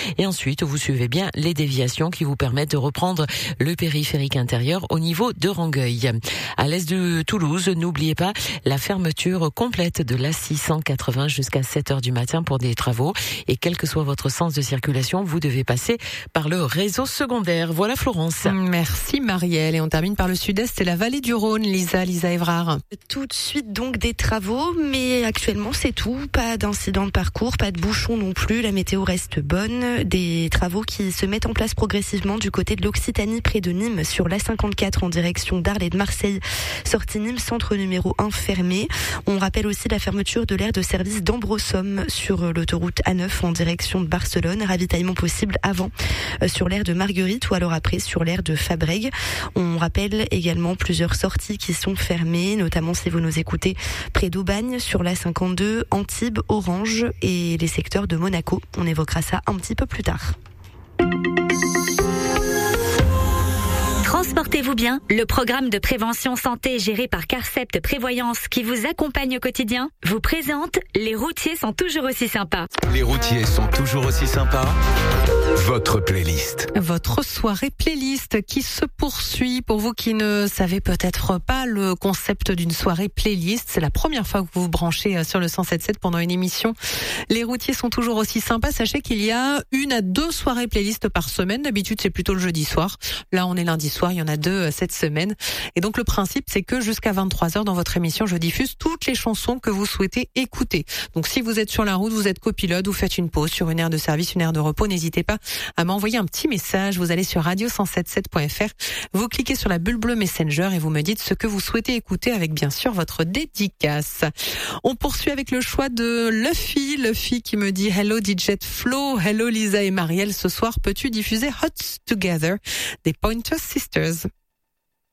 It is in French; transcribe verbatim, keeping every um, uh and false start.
Et ensuite, vous suivez bien les déviations qui vous permettent de reprendre le périphérique intérieur au niveau de Rangueil. À l'est de Toulouse, n'oubliez pas la fermeture complète de l'A six cent quatre-vingts jusqu'à sept heures du matin pour des travaux. Et quel que soit votre sens de circulation, vous devez passer par le réseau secondaire. Voilà Florence. Merci Marielle. Et on termine par le sud-est et la vallée du Rhône. Lisa, Lisa Évrard. Tout de suite donc des travaux, mais actuellement c'est tout. Pas d'incident de parcours, pas de bouchons non plus. La météo reste bonne. Des travaux qui se mettent en place progressivement du côté de l'Occitanie près de Nîmes sur l'A cinquante-quatre en direction d'Arles et de Marseille. Sortie Nîmes, centre numéro un fermé. On rappelle aussi la fermeture de l'aire de service d'Ambrosum sur l'autoroute A neuf en direction de Barcelone. Ravitaillement possible avant sur l'aire de Marguerite ou alors après sur l'aire de Fabrègues. On rappelle également plusieurs sorties qui sont fermées, notamment si vous nous écoutez près d'Aubagne sur l'A cinquante-deux, Antibes, Orange et les secteurs de Monaco. On évoquera ça un petit peu plus tard. Transportez-vous bien, le programme de prévention santé géré par Carcept Prévoyance qui vous accompagne au quotidien vous présente Les routiers sont toujours aussi sympas. Les routiers sont toujours aussi sympas. Votre playlist. Votre soirée playlist qui se poursuit. Pour vous qui ne savez peut-être pas le concept d'une soirée playlist, c'est la première fois que vous vous branchez sur le cent sept sept pendant une émission. Les routiers sont toujours aussi sympas. Sachez qu'il y a une à deux soirées playlist par semaine. D'habitude, c'est plutôt le jeudi soir. Là, on est lundi soir. Il y en a deux cette semaine. Et donc, le principe, c'est que jusqu'à vingt-trois heures dans votre émission, je diffuse toutes les chansons que vous souhaitez écouter. Donc, si vous êtes sur la route, vous êtes copilote, vous faites une pause sur une aire de service, une aire de repos, n'hésitez pas à m'envoyer un petit message. Vous allez sur radio cent soixante-sept point f r, vous cliquez sur la bulle bleue Messenger et vous me dites ce que vous souhaitez écouter avec bien sûr votre dédicace. On poursuit avec le choix de Luffy, Luffy qui me dit Hello D J Flo, hello Lisa et Marielle. Ce soir, peux-tu diffuser Hot Together des Pointer Sisters?